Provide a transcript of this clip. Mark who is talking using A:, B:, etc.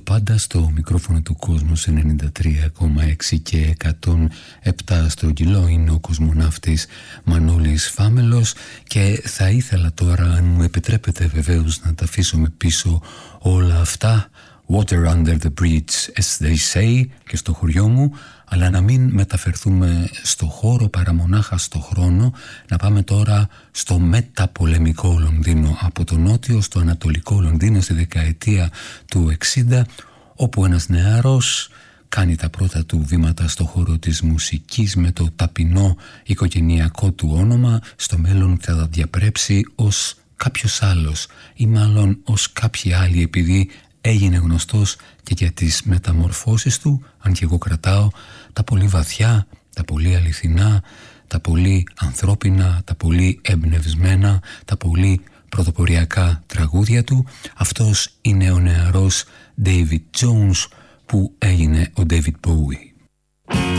A: πάντα στο μικρόφωνο του κόσμου σε 93,6 και 107 στρογγυλό. Είναι ο κοσμοναύτης Μανώλης Φάμελος και θα ήθελα τώρα, αν μου επιτρέπετε βεβαίως, να τα αφήσω πίσω όλα αυτά, water under the bridge as they say, και στο χωριό μου, αλλά να μην μεταφερθούμε στο χώρο παρά μονάχα στο χρόνο. Να πάμε τώρα στο μεταπολεμικό Λονδίνο, από το νότιο στο ανατολικό Λονδίνο στη δεκαετία του 60, όπου ένας νεαρός κάνει τα πρώτα του βήματα στο χώρο της μουσικής με το ταπεινό οικογενειακό του όνομα. Στο μέλλον θα διαπρέψει ως κάποιος άλλος, ή μάλλον ως κάποιοι άλλοι, επειδή έγινε γνωστός και για τις μεταμορφώσεις του, αν και εγώ κρατάω τα πολύ βαθιά, τα πολύ αληθινά, τα πολύ ανθρώπινα, τα πολύ εμπνευσμένα, τα πολύ πρωτοποριακά τραγούδια του. Αυτός είναι ο νεαρός David Jones, που έγινε ο David Bowie.